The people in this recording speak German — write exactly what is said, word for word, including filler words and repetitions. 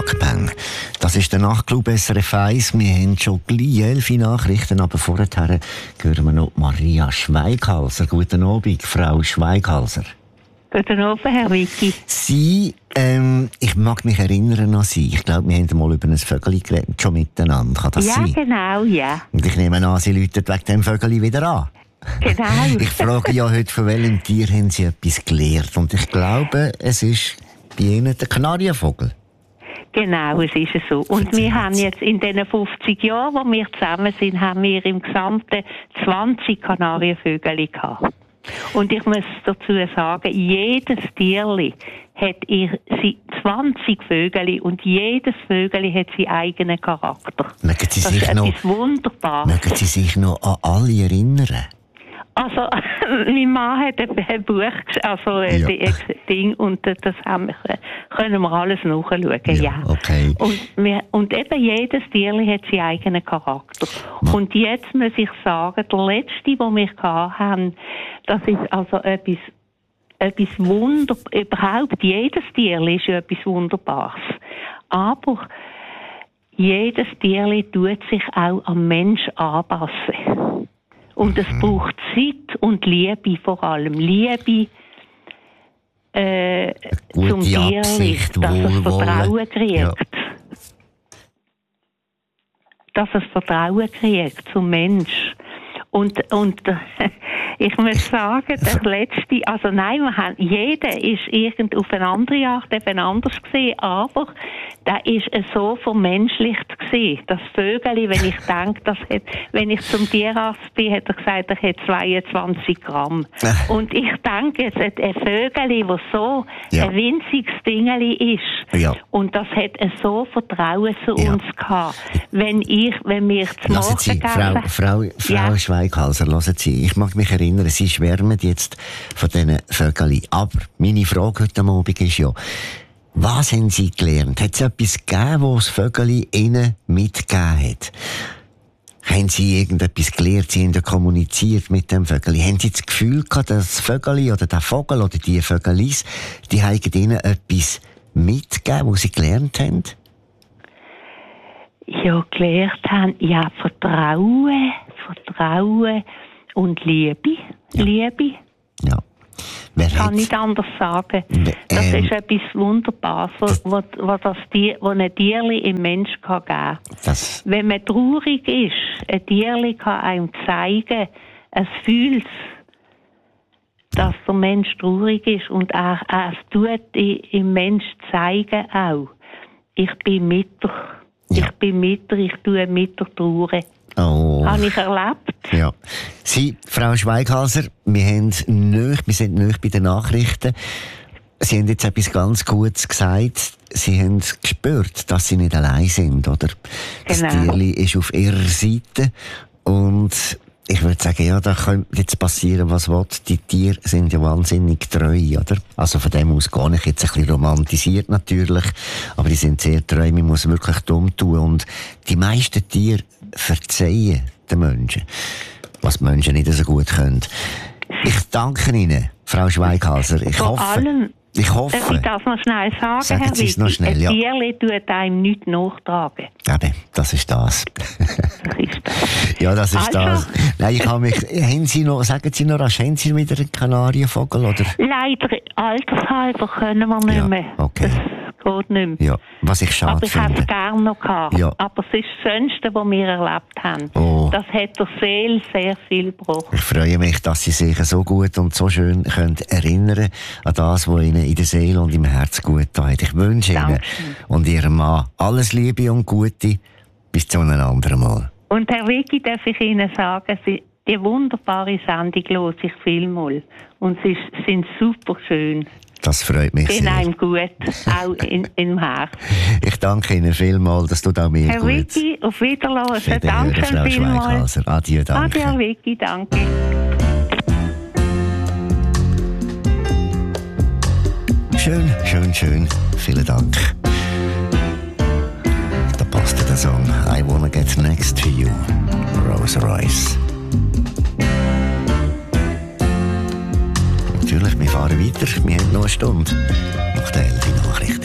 Rockbang. Das ist der Nachtclub S R F eins. Wir haben schon gleich elf Nachrichten, aber vorher hören wir noch Maria Schweighalser. Guten Abend, Frau Schweighalser. Guten Abend, Herr Vicky. Sie, ähm, ich mag mich erinnern an Sie. Ich glaube, wir haben mal über ein Vögel geredet, schon miteinander. Kann das ja, sein? Ja, genau, ja. Und ich nehme an, Sie läuten wegen dem Vögel wieder an. Genau. Ich frage ja heute, von welchem Tier haben Sie etwas gelernt? Und ich glaube, es ist bei Ihnen der Kanarienvogel. Genau, es ist so. Und Erzähl wir haben jetzt. jetzt in diesen fünfzig Jahren, wo wir zusammen sind, haben wir im Gesamten zwanzig Kanarienvögel gehabt. Und ich muss dazu sagen, jedes Tierli hat ihr zwanzig Vögel und jedes Vögel hat seinen eigenen Charakter. Mögen Sie das sich ist noch, etwas Wunderbares. mögen Sie sich noch an alle erinnern? Also, mein Mann hat ein Buch, also ein Ja. Ding, und das haben wir, können wir alles nachschauen, ja. Ja, okay. Und, wir, und eben jedes Tierli hat seinen eigenen Charakter. Ja. Und jetzt muss ich sagen, der letzte, den wir hatten, das ist also etwas, etwas Wunder, überhaupt jedes Tierli ist ja etwas Wunderbares. Aber jedes Tierli tut sich auch am Mensch anpassen. Und es braucht Zeit und Liebe vor allem. Liebe äh, zum Tierli, Absicht, dass es Wohlwollen. Vertrauen kriegt. Ja. Dass es Vertrauen kriegt zum Mensch. Und, und äh, ich muss sagen, der letzte, also nein, wir haben, jeder ist irgend auf eine andere Art eben anders gesehen, aber der ist so vermenschlicht gesehen. Das Vögeli, wenn ich denke, das hat, wenn ich zum Tierarzt bin, hat er gesagt, er hat zweiundzwanzig Gramm. Und ich denke, es hat ein Vögeli, das so Ja. ein winziges Dingeli ist. Ja. Und das hat so Vertrauen zu Ja. uns gehabt. Wenn ich, wenn wir zu Lassen Morgen Sie, Frau, Frau, Frau Ja. Schweighalser, hören Sie, ich mag mich erinnern, Sie schwärmen jetzt von diesen Vögeln. Aber meine Frage heute Abend ist ja, was haben Sie gelernt? Hat es etwas gegeben, was das Vögel Ihnen mitgegeben hat? Haben Sie irgendetwas gelernt? Sie haben ja kommuniziert mit dem Vögel. Haben Sie das Gefühl gehabt, dass das Vögel oder der Vogel oder die Vögelis, die haben Ihnen etwas mitgegeben, was Sie gelernt haben? ja, gelernt haben, ja, Vertrauen, Vertrauen und Liebe. Ja. Liebe, Ja. Wer kann hat- nicht anders sagen. Ähm, Das ist etwas Wunderbares, was, was, was, das Tier, was ein Tierli im Mensch kann geben kann. das, Wenn man traurig ist, ein Tierli kann einem zeigen, es fühlt, dass der Mensch traurig ist und er, er es tut im Mensch zeigen auch. Ich bin mit dir. Ja. Ich bin mit dir, ich tue mit der Trauer. oh. Habe ich erlebt. Ja. Sie, Frau Schweighalser, wir, haben nöch, wir sind nöch bei den Nachrichten. Sie haben jetzt etwas ganz Gutes gesagt. Sie haben gespürt, dass Sie nicht allein sind, oder? Das Genau. Tierli ist auf Ihrer Seite. Und ich würde sagen, ja, da könnte jetzt passieren, was will. Die Tiere sind ja wahnsinnig treu, oder? Also von dem aus gar nicht jetzt ein bisschen romantisiert natürlich. Aber die sind sehr treu. Man muss wirklich dumm tun. Und die meisten Tiere verzeihen den Menschen, was die Menschen nicht so gut können. Ich danke Ihnen, Frau Schweighalser. Ich Vor hoffe, allem, ich darf hoffe, ich das noch schnell sagen, Sagen Herr Sie es noch Vicky? schnell, ja. Ein Tierli tut einem nichts nachtragen. eben, das ist das. Das ist das. Ja, das ist Also. das. Nein, ich habe mich, haben Sie noch, sagen Sie noch, rasch, haben Sie wieder einen Kanarienvogel, oder? Leider, altershalber können wir nicht Ja, mehr. okay. Das geht nicht mehr. Ja, was ich schade Aber ich hätte finde. es gerne noch gehabt. Ja. Aber es ist das Schönste, was wir erlebt haben. Oh. Das hat der Seele sehr viel gebracht. Ich freue mich, dass Sie sich so gut und so schön können erinnern an das, was Ihnen in der Seele und im Herz gut tut. Ich wünsche Ihnen Dankeschön. und Ihrem Mann alles Liebe und Gute. Bis zu einem anderen Mal. Und Herr Vicky, darf ich Ihnen sagen, Sie, die wunderbare Sendung lohnt sich vielmal. Und sie ist- sind super schön. Das freut mich Sind sehr. einem gut, auch in, im Herz. Ich danke Ihnen vielmals, das tut auch mir Herr gut. Vicky, auf Wiedersehen. Wiederhören, Danke Frau vielmals. Schweighalser. Adieu, danke. Adieu, Herr Vicky, danke. Schön, schön, schön. Vielen Dank. Da passt der Song I Wanna Get Next to You, Rolls Royce. Natürlich, wir fahren weiter. Wir haben noch eine Stunde nach der elf Nachrichten.